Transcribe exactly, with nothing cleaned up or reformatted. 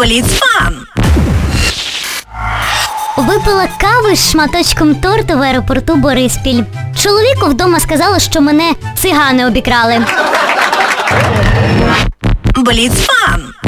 Бліцфан. Випила кави з шматочком торту в аеропорту Бориспіль. Чоловіку вдома сказали, що мене цигани обікрали. Бліцфан.